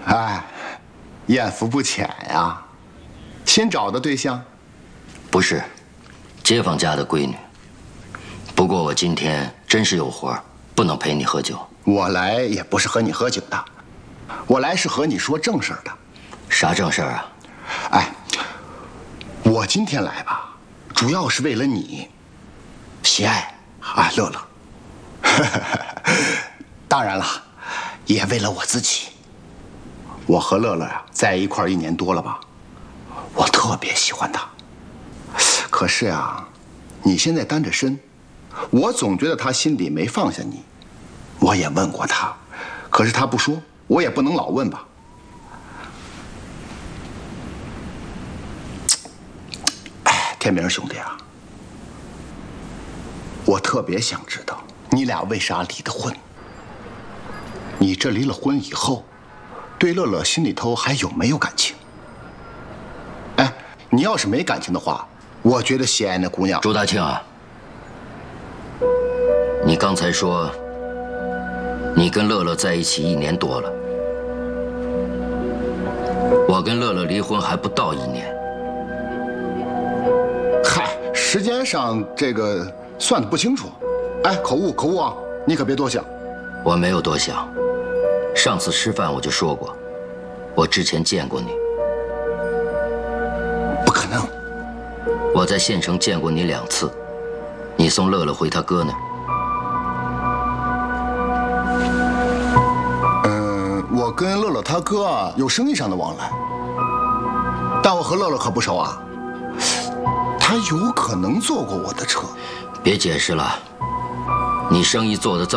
哎，艳福不浅呀。新找的对象？ 不是，街坊家的闺女。不过我今天真是有活，不能陪你喝酒。 我来也不是和你喝酒的，我来是和你说正事儿的。 啥正事儿啊？ 哎，我今天来吧，主要是为了你，喜爱啊，乐乐。当然了，也为了我自己。我和乐乐呀在一块儿1年多了吧，我特别喜欢他。可是呀，你现在单着身，我总觉得他心里没放下你。我也问过他，可是他不说，我也不能老问吧。哎，天明兄弟啊，我特别想知道你俩为啥离的婚。你这离了婚以后，对乐乐心里头还有没有感情？哎，你要是没感情的话，我觉得喜爱那姑娘。 朱大庆啊，你刚才说你跟乐乐在一起1年多了，我跟乐乐离婚还不到1年。 嗨，时间上这个算得不清楚。哎，口误啊，你可别多想。 我没有多想，上次吃饭我就说过，我之前见过你。 不可能。 我在县城见过你2次，你送乐乐回他哥那儿。 我跟乐乐他哥啊有生意上的往来，但我和乐乐可不熟啊。他有可能坐过我的车。 别解释了，你生意做得这么